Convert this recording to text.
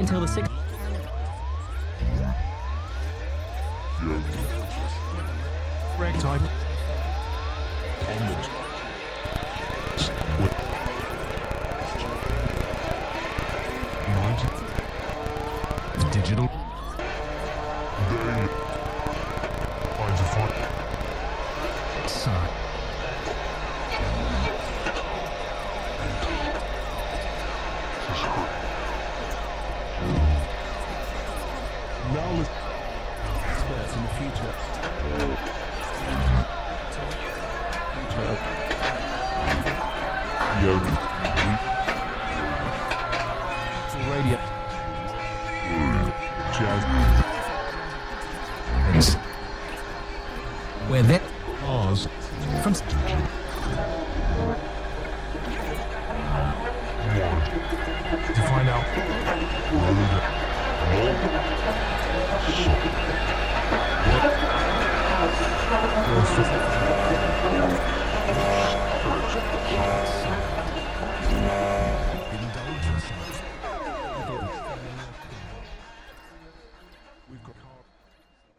until the 6th. Break time. Digital. Son. Now let's experts in the future. Radio. Jazz. Where that Oz. from To find out. What?